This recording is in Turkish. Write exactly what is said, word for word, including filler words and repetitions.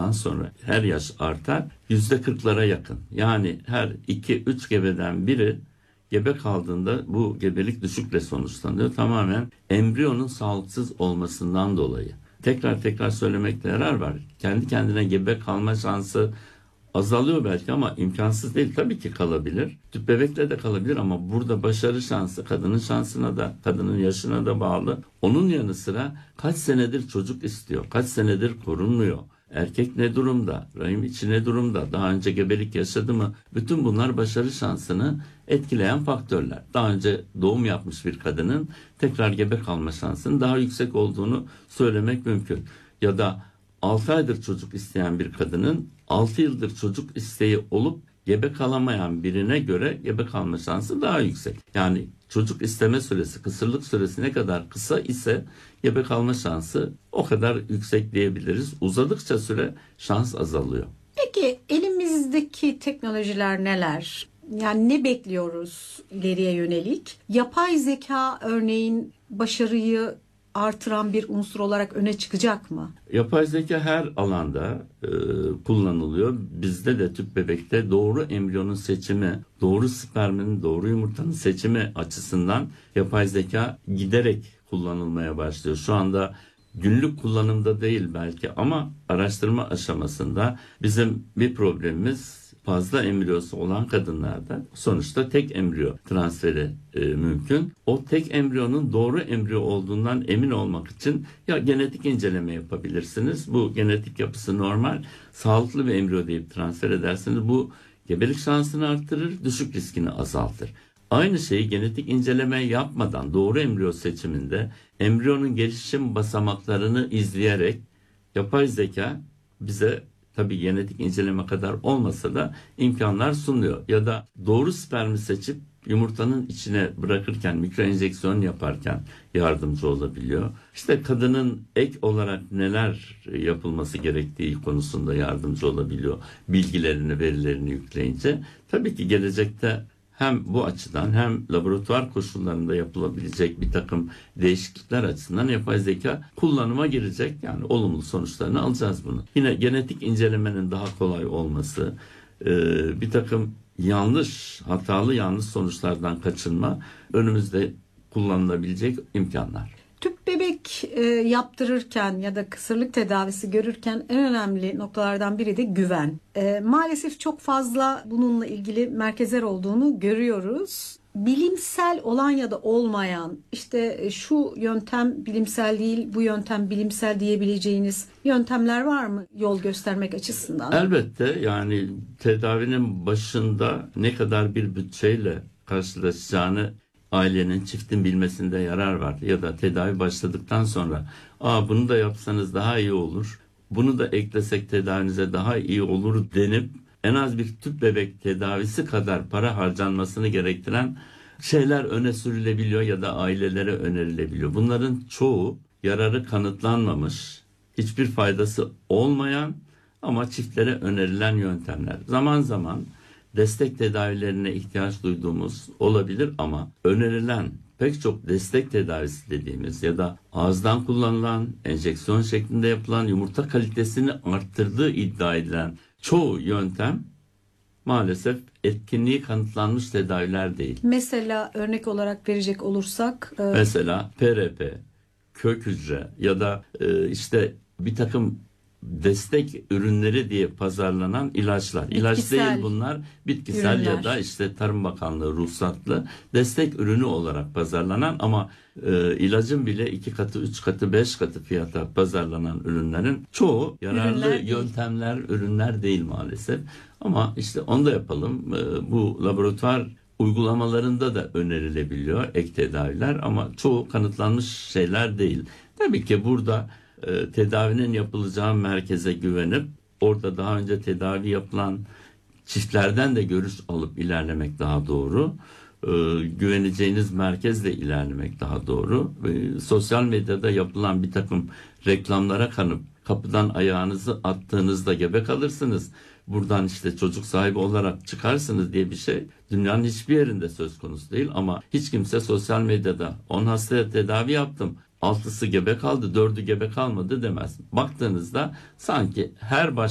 ondan sonra her yaş artar, yüzde kırklara yakın. Yani her iki üç gebeden biri gebe kaldığında bu gebelik düşükle sonuçlanıyor. Tamamen embriyonun sağlıksız olmasından dolayı. Tekrar tekrar söylemekte yarar var. Kendi kendine gebe kalma şansı azalıyor belki ama imkansız değil. Tabii ki kalabilir. Tüp bebekle de kalabilir ama burada başarı şansı kadının şansına da, kadının yaşına da bağlı. Onun yanı sıra kaç senedir çocuk istiyor, kaç senedir korunmuyor. Erkek ne durumda, rahim içi ne durumda, daha önce gebelik yaşadı mı? Bütün bunlar başarı şansını etkileyen faktörler. Daha önce doğum yapmış bir kadının tekrar gebe kalma şansının daha yüksek olduğunu söylemek mümkün. Ya da altı aydır çocuk isteyen bir kadının altı yıldır çocuk isteği olup gebe kalamayan birine göre gebe kalma şansı daha yüksek. Yani çocuk isteme süresi, kısırlık süresi ne kadar kısa ise gebe kalma şansı o kadar yüksek diyebiliriz. Uzadıkça süre şans azalıyor. Peki elimizdeki teknolojiler neler? Yani ne bekliyoruz ileriye yönelik? Yapay zeka örneğin başarıyı artıran bir unsur olarak öne çıkacak mı? Yapay zeka her alanda e, kullanılıyor. Bizde de tüp bebekte doğru embriyonun seçimi, doğru spermin, doğru yumurtanın seçimi açısından yapay zeka giderek kullanılmaya başlıyor. Şu anda günlük kullanımda değil belki ama araştırma aşamasında bizim bir problemimiz fazla embriyosu olan kadınlarda sonuçta tek embriyo transferi e, mümkün. O tek embriyonun doğru embriyo olduğundan emin olmak için ya genetik inceleme yapabilirsiniz. Bu genetik yapısı normal, sağlıklı bir embriyo deyip transfer edersiniz. Bu gebelik şansını artırır, düşük riskini azaltır. Aynı şeyi genetik inceleme yapmadan doğru embriyo seçiminde embriyonun gelişim basamaklarını izleyerek yapay zeka bize tabii genetik inceleme kadar olmasa da imkanlar sunuyor. Ya da doğru spermi seçip yumurtanın içine bırakırken, mikro enjeksiyon yaparken yardımcı olabiliyor. İşte kadının ek olarak neler yapılması gerektiği konusunda yardımcı olabiliyor. Bilgilerini, verilerini yükleyince. Tabii ki gelecekte hem bu açıdan hem laboratuvar koşullarında yapılabilecek bir takım değişiklikler açısından yapay zeka kullanıma girecek. Yani olumlu sonuçlarını alacağız bunu. Yine genetik incelemenin daha kolay olması, bir takım yanlış, hatalı yanlış sonuçlardan kaçınma önümüzde kullanılabilecek imkanlar. Tüp bebek e, yaptırırken ya da kısırlık tedavisi görürken en önemli noktalardan biri de güven. E, maalesef çok fazla bununla ilgili merkezler olduğunu görüyoruz. Bilimsel olan ya da olmayan, işte şu yöntem bilimsel değil, bu yöntem bilimsel diyebileceğiniz yöntemler var mı yol göstermek açısından? Elbette, yani tedavinin başında ne kadar bir bütçeyle karşılaşacağını ailenin, çiftin bilmesinde yarar var. Ya da tedavi başladıktan sonra aa bunu da yapsanız daha iyi olur, bunu da eklesek tedavinize daha iyi olur denip en az bir tüp bebek tedavisi kadar para harcanmasını gerektiren şeyler öne sürülebiliyor ya da ailelere önerilebiliyor. Bunların çoğu yararı kanıtlanmamış, hiçbir faydası olmayan ama çiftlere önerilen yöntemler. Zaman zaman destek tedavilerine ihtiyaç duyduğumuz olabilir ama önerilen pek çok destek tedavisi dediğimiz ya da ağızdan kullanılan, enjeksiyon şeklinde yapılan, yumurta kalitesini arttırdığı iddia edilen çoğu yöntem maalesef etkinliği kanıtlanmış tedaviler değil. Mesela örnek olarak verecek olursak? E... Mesela P R P, kök hücre ya da e, işte bir takım destek ürünleri diye pazarlanan ilaçlar. Bitkisel İlaç değil bunlar. Bitkisel ürünler. Ya da işte Tarım Bakanlığı ruhsatlı destek ürünü olarak pazarlanan ama e, ilacın bile iki katı, üç katı, beş katı fiyata pazarlanan ürünlerin çoğu yararlı ürünler yöntemler, değil. ürünler değil maalesef. Ama işte onu da yapalım. E, bu laboratuvar uygulamalarında da önerilebiliyor ek tedaviler ama çoğu kanıtlanmış şeyler değil. Tabii ki burada e, tedavinin yapılacağı merkeze güvenip orada daha önce tedavi yapılan çiftlerden de görüş alıp ilerlemek daha doğru. E, güveneceğiniz merkezle ilerlemek daha doğru. E, sosyal medyada yapılan bir takım reklamlara kanıp kapıdan ayağınızı attığınızda gebe kalırsınız, buradan işte çocuk sahibi olarak çıkarsınız diye bir şey dünyanın hiçbir yerinde söz konusu değil. Ama hiç kimse sosyal medyada on hastaya tedavi yaptım, altısı gebe kaldı, dördü gebe kalmadı demez. Baktığınızda sanki her baş